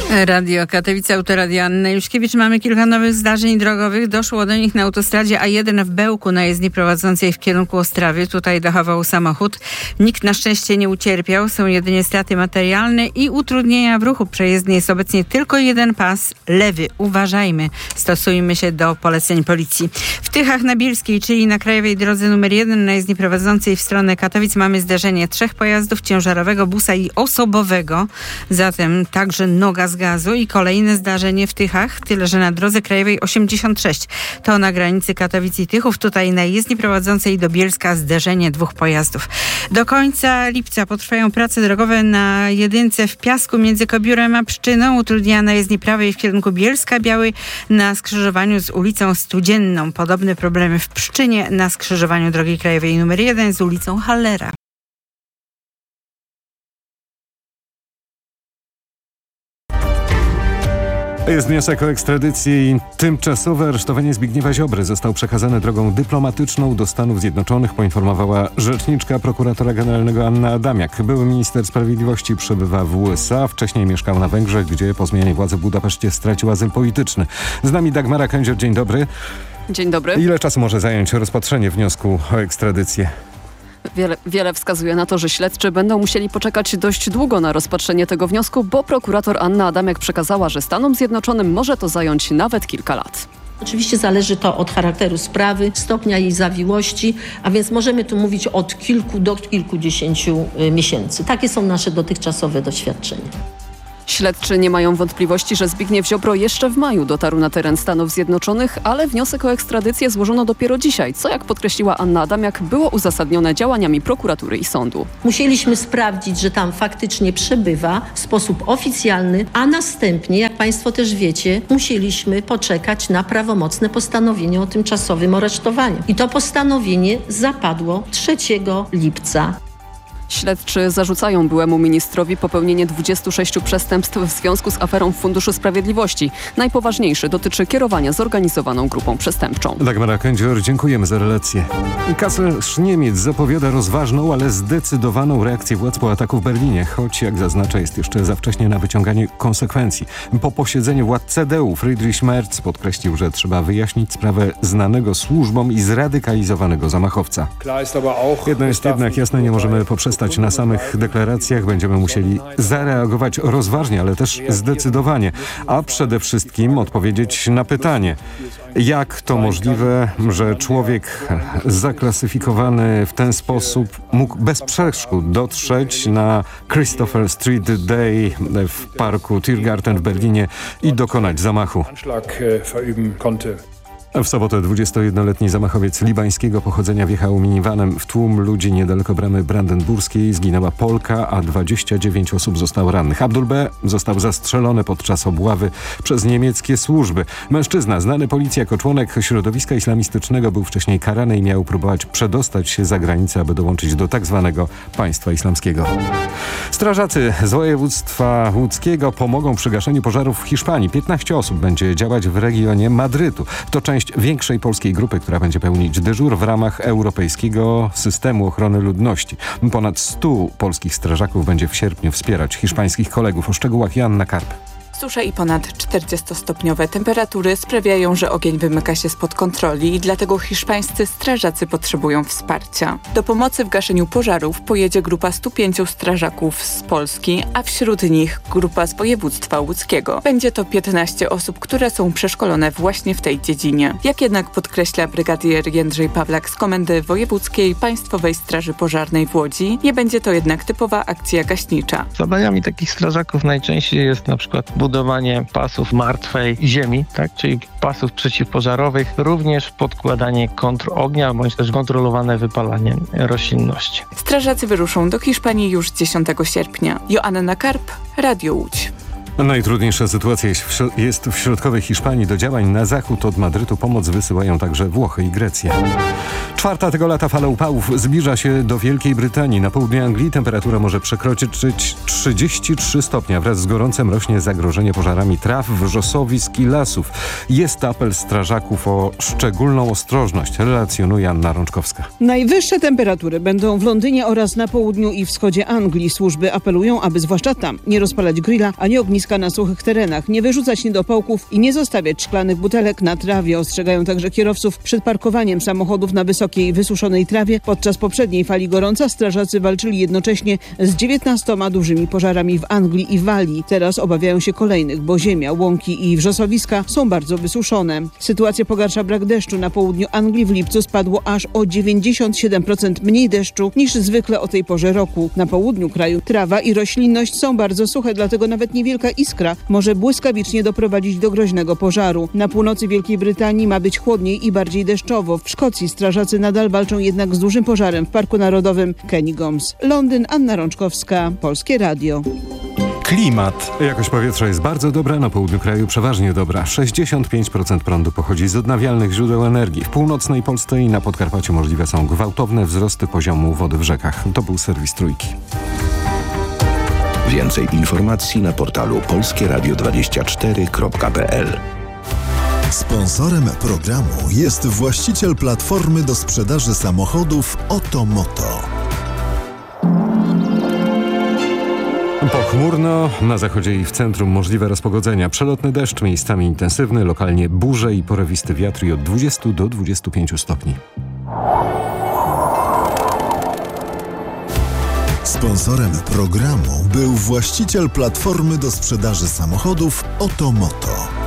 Radio Katowice, Autoradio Anna Juszkiewicz. Mamy kilka nowych zdarzeń drogowych. Doszło do nich na autostradzie A1 w Bełku na jezdni prowadzącej w kierunku Ostrawy. Tutaj dachował samochód. Nikt na szczęście nie ucierpiał. Są jedynie straty materialne i utrudnienia w ruchu. Przejezdny jest obecnie tylko jeden pas, lewy. Uważajmy. Stosujmy się do poleceń policji. W Tychach na Bielskiej, czyli na krajowej drodze nr 1 na jezdni prowadzącej w stronę Katowic mamy zdarzenie 3 pojazdów, ciężarowego, busa i osobowego. Zatem także noga z gazu i kolejne zdarzenie w Tychach, tyle że na drodze krajowej 86. To na granicy Katowic i Tychów, tutaj na jezdni prowadzącej do Bielska zderzenie 2 pojazdów. Do końca lipca potrwają prace drogowe na jedynce w Piasku między Kobiórem a Pszczyną, utrudnia na jezdni prawej w kierunku Bielska Białej na skrzyżowaniu z ulicą Studzienną. Podobne problemy w Pszczynie na skrzyżowaniu drogi krajowej nr 1 z ulicą Hallera. Jest wniosek o ekstradycję i tymczasowe aresztowanie Zbigniewa Ziobry został przekazany drogą dyplomatyczną do Stanów Zjednoczonych, poinformowała rzeczniczka prokuratora generalnego Anna Adamiak. Były minister sprawiedliwości przebywa w USA, wcześniej mieszkał na Węgrzech, gdzie po zmianie władzy w Budapeszcie stracił azyl polityczny. Z nami Dagmara Kędzior, dzień dobry. Dzień dobry. Ile czasu może zająć rozpatrzenie wniosku o ekstradycję? Wiele wskazuje na to, że śledczy będą musieli poczekać dość długo na rozpatrzenie tego wniosku, bo prokurator Anna Adamiak przekazała, że Stanom Zjednoczonym może to zająć nawet kilka lat. Oczywiście zależy to od charakteru sprawy, stopnia jej zawiłości, a więc możemy tu mówić od kilku do kilkudziesięciu miesięcy. Takie są nasze dotychczasowe doświadczenia. Śledczy nie mają wątpliwości, że Zbigniew Ziobro jeszcze w maju dotarł na teren Stanów Zjednoczonych, ale wniosek o ekstradycję złożono dopiero dzisiaj, co jak podkreśliła Anna Adamiak było uzasadnione działaniami prokuratury i sądu. Musieliśmy sprawdzić, że tam faktycznie przebywa w sposób oficjalny, a następnie, jak Państwo też wiecie, musieliśmy poczekać na prawomocne postanowienie o tymczasowym aresztowaniu. I to postanowienie zapadło 3 lipca. Śledczy zarzucają byłemu ministrowi popełnienie 26 przestępstw w związku z aferą w Funduszu Sprawiedliwości. Najpoważniejszy dotyczy kierowania zorganizowaną grupą przestępczą. Dagmara Kędzior, dziękujemy za relację. Kanclerz Niemiec zapowiada rozważną, ale zdecydowaną reakcję władz po ataku w Berlinie, choć jak zaznacza jest jeszcze za wcześnie na wyciąganie konsekwencji. Po posiedzeniu władz CDU Friedrich Merz podkreślił, że trzeba wyjaśnić sprawę znanego służbom i zradykalizowanego zamachowca. Jedno jest jednak jasne, nie możemy poprzestać na samych deklaracjach, będziemy musieli zareagować rozważnie, ale też zdecydowanie, a przede wszystkim odpowiedzieć na pytanie, jak to możliwe, że człowiek zaklasyfikowany w ten sposób mógł bez przeszkód dotrzeć na Christopher Street Day w parku Tiergarten w Berlinie i dokonać zamachu. W sobotę 21-letni zamachowiec libańskiego pochodzenia wjechał minivanem w tłum ludzi niedaleko bramy brandenburskiej. Zginęła Polka, a 29 osób zostało rannych. Abdul B. został zastrzelony podczas obławy przez niemieckie służby. Mężczyzna, znany policji jako członek środowiska islamistycznego, był wcześniej karany i miał próbować przedostać się za granicę, aby dołączyć do tzw. państwa islamskiego. Strażacy z województwa łódzkiego pomogą przy gaszeniu pożarów w Hiszpanii. 15 osób będzie działać w regionie Madrytu. To część większej polskiej grupy, która będzie pełnić dyżur w ramach Europejskiego Systemu Ochrony Ludności. Ponad 100 polskich strażaków będzie w sierpniu wspierać hiszpańskich kolegów. O szczegółach Joanna Karp. Susza i ponad 40-stopniowe temperatury sprawiają, że ogień wymyka się spod kontroli i dlatego hiszpańscy strażacy potrzebują wsparcia. Do pomocy w gaszeniu pożarów pojedzie grupa 105 strażaków z Polski, a wśród nich grupa z województwa łódzkiego. Będzie to 15 osób, które są przeszkolone właśnie w tej dziedzinie. Jak jednak podkreśla brygadier Jędrzej Pawlak z Komendy Wojewódzkiej Państwowej Straży Pożarnej w Łodzi, nie będzie to jednak typowa akcja gaśnicza. Zadaniami takich strażaków najczęściej jest na przykład budowanie pasów martwej ziemi, tak, czyli pasów przeciwpożarowych, również podkładanie kontrognia, bądź też kontrolowane wypalanie roślinności. Strażacy wyruszą do Hiszpanii już 10 sierpnia. Joanna Karp, Radio Łódź. Najtrudniejsza sytuacja jest w środkowej Hiszpanii. Do działań na zachód od Madrytu pomoc wysyłają także Włochy i Grecja. 4. tego lata fala upałów zbliża się do Wielkiej Brytanii. Na południu Anglii temperatura może przekroczyć 33 stopnia. Wraz z gorącem rośnie zagrożenie pożarami traw, wrzosowisk i lasów. Jest apel strażaków o szczególną ostrożność, relacjonuje Anna Rączkowska. Najwyższe temperatury będą w Londynie oraz na południu i wschodzie Anglii. Służby apelują, aby zwłaszcza tam nie rozpalać grilla ani ogniska ogniska na suchych terenach, nie wyrzucać niedopałków i nie zostawiać szklanych butelek na trawie. Ostrzegają także kierowców przed parkowaniem samochodów na wysokiej, wysuszonej trawie. Podczas poprzedniej fali gorąca strażacy walczyli jednocześnie z 19 dużymi pożarami w Anglii i Walii. Teraz obawiają się kolejnych, bo ziemia, łąki i wrzosowiska są bardzo wysuszone. Sytuacja pogarsza brak deszczu. Na południu Anglii w lipcu spadło aż o 97% mniej deszczu niż zwykle o tej porze roku. Na południu kraju trawa i roślinność są bardzo suche, dlatego nawet niewielka iskra może błyskawicznie doprowadzić do groźnego pożaru. Na północy Wielkiej Brytanii ma być chłodniej i bardziej deszczowo. W Szkocji strażacy nadal walczą jednak z dużym pożarem w Parku Narodowym Cairngorms. Londyn, Anna Rączkowska, Polskie Radio. Klimat. Jakość powietrza jest bardzo dobra, na południu kraju przeważnie dobra. 65% prądu pochodzi z odnawialnych źródeł energii. W północnej Polsce i na Podkarpaciu możliwe są gwałtowne wzrosty poziomu wody w rzekach. To był serwis Trójki. Więcej informacji na portalu polskieradio24.pl. Sponsorem programu jest właściciel platformy do sprzedaży samochodów Otomoto. Pochmurno, na zachodzie i w centrum możliwe rozpogodzenia. Przelotny deszcz, miejscami intensywny, lokalnie burze i porywisty wiatr i od 20 do 25 stopni. Sponsorem programu był właściciel platformy do sprzedaży samochodów Otomoto.